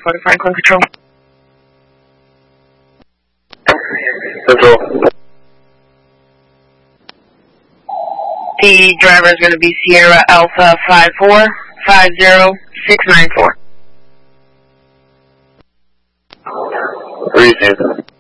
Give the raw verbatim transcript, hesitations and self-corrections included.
Dakota Franklin Control. Control. The driver is going to be Sierra Alpha five four five zero six nine four. Receive.